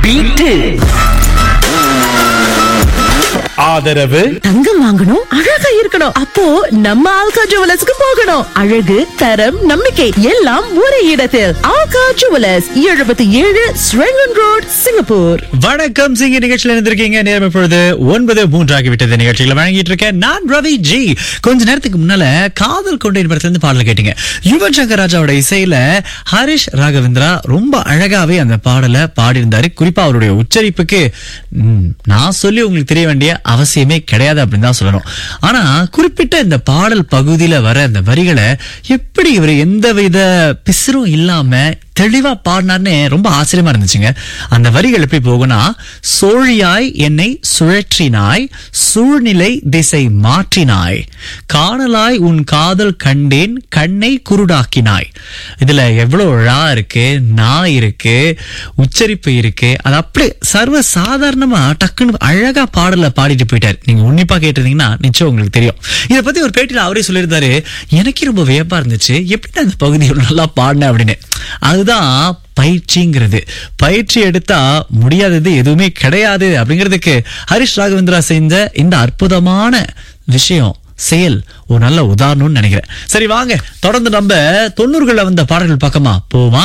Beat. ஆதரவு தங்கம் வாங்கணும், அழகா இருக்கணும். அப்போ நம்ம ஆல்கா ஜுவல்லர்ஸ்க்கு போகணும். அழகு, தரம், நம்பிக்கை எல்லாம் ஒரே இடத்தில். Alga jewellers, 77 Serangoon road, Singapore. வணக்கம் சிங்க நிகழ்ச்சியில் இருந்திருக்கீங்க. நேரம் இப்பொழுது 9:03 ஆகிவிட்டது. நிகழ்ச்சிகளை வழங்கிட்டு இருக்கேன் நான் ரவி ஜி. கொஞ்ச நேரத்துக்கு முன்னால காதல் கொண்டேன் படத்துல இருந்து பாடல் கேட்டீங்க. யுவன் சங்கர் ராஜாவோட இசையில ஹரிஷ் ராகவேந்திரா ரொம்ப அழகாவே அந்த பாடலை பாடியிருந்தாரு. குறிப்பா அவருடைய உச்சரிப்புக்கு நான் சொல்லி உங்களுக்கு தெரிய வேண்டிய அவசியமே கிடையாது அப்படின்னு தான் சொல்லணும். ஆனா குறிப்பிட்ட இந்த பாடல் பகுதியில வர அந்த வரிகளை எப்படி இவர் எந்தவித பிசுறும் இல்லாம தெளிவா பாடினார்னு ரொம்ப ஆச்சரியமா இருந்துச்சுங்க. அந்த வரிகள் எப்படி போகும்னா, சோழியாய் என்னை சுழற்றினாய், சூழ்நிலை திசை மாற்றினாய், காணலாய் உன் காதல் கண்டேன், கண்ணை குருடாக்கினாய். இதுல எவ்வளவு ழா இருக்கு, நா இருக்கு, உச்சரிப்பு இருக்கு. அது அப்படியே சர்வ சாதாரணமா டக்குன்னு அழகா பாடல பாடிட்டு போயிட்டாரு. நீங்க உன்னிப்பா கேட்டிருந்தீங்கன்னா நிச்சயம் உங்களுக்கு தெரியும். இதை பத்தி ஒரு பேட்டியில அவரே சொல்லியிருந்தாரு, எனக்கே ரொம்ப வியப்பா இருந்துச்சு, எப்படி அந்த பகுதி நல்லா பாடினேன் அப்படின்னு. அதுதான் பயிற்சிங்கிறது. பயிற்சி எடுத்தா முடியாதது எதுவுமே கிடையாது அப்படிங்கிறதுக்கு ஹரிஷ் ராகவேந்திரா செஞ்ச இந்த அற்புதமான விஷயம் செயல் ஒரு நல்ல உதாரணம்னு நினைக்கிறேன். சரி வாங்க தொடர்ந்து நம்ம 90களில் வந்த பாடல்கள் பக்கமா போவா.